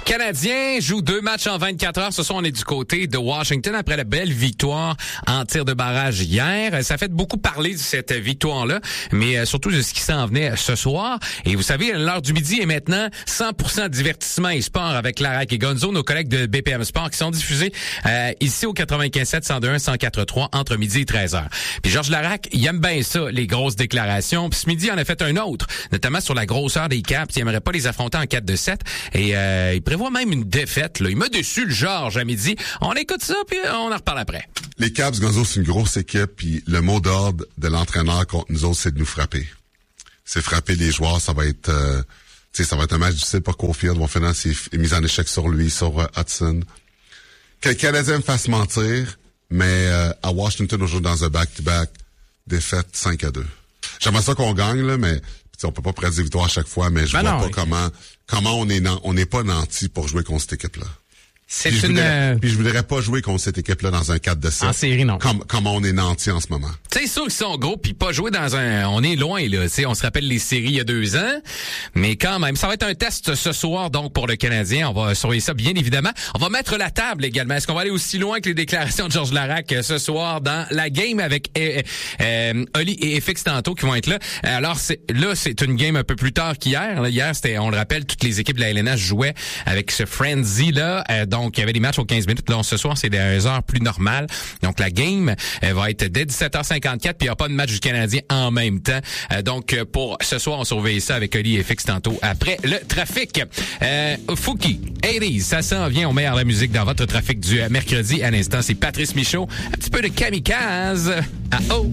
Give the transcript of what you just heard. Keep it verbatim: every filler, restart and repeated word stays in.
Canadiens jouent deux matchs en vingt-quatre heures. Ce soir, on est du côté de Washington après la belle victoire en tir de barrage hier. Ça fait beaucoup parler de cette victoire-là, mais surtout de ce qui s'en venait ce soir. Et vous savez, l'heure du midi est maintenant cent pour cent divertissement et sport avec Larac et Gonzo, nos collègues de B P M Sport, qui sont diffusés euh, ici au quatre-vingt-quinze sept, cent deux un, cent quatre trois entre midi et treize heures. Puis Georges Larac, il aime bien ça, les grosses déclarations. Puis ce midi, il en a fait un autre, notamment sur la grosseur des Caps. Il aimerait pas les affronter en quatre de sept. Et euh, il prévoit même une défaite. Là. Il m'a déçu le Georges à midi. On écoute ça, puis on en reparle après. Les Caps, Gonzo, c'est une grosse équipe, puis le mot d'ordre de l'entraîneur contre nous autres, c'est de nous frapper. C'est frapper les joueurs, ça va être... Euh, tu sais, ça va être un match difficile pour Caulfield. On va finir ses mises en échec sur lui, sur euh, Hudson. Que le Canadien me fasse mentir, mais euh, à Washington, on joue dans un back-to-back, défaite cinq à deux. J'aimerais ça qu'on gagne, là, mais on peut pas prédire victoire à chaque fois, mais je ben vois non, pas oui. comment comment on est on n'est pas nanti pour jouer contre cette équipe-là. C'est puis, une... je voudrais, puis je voudrais pas jouer contre cette équipe-là dans un quatre de sept. En série, non. Comme, comment on est nanti en ce moment. C'est sûr qu'ils sont gros, puis pas jouer dans un... On est loin, là. T'sais, on se rappelle les séries il y a deux ans. Mais quand même, ça va être un test ce soir, donc, pour le Canadien. On va surveiller ça, bien évidemment. On va mettre la table également. Est-ce qu'on va aller aussi loin que les déclarations de Georges Larac ce soir dans la game avec euh, euh, Oli et F X tantôt qui vont être là? Alors, c'est, là, c'est une game un peu plus tard qu'hier. Là, hier, c'était, on le rappelle, toutes les équipes de la L N H jouaient avec ce frenzy-là. Euh, donc, il y avait des matchs au quinze minutes. Là, ce soir, c'est des heures plus normales. Donc, la game euh, va être dès dix-sept heures cinquante-quatre, puis il n'y aura pas de match du Canadien en même temps. Euh, donc, euh, pour ce soir, on surveille ça avec Oli et Fix tantôt après le trafic. Euh, Fouki, eighties, ça s'en vient. On met à la musique dans votre trafic du euh, mercredi. À l'instant, c'est Patrice Michaud. Un petit peu de kamikaze. Ah oh!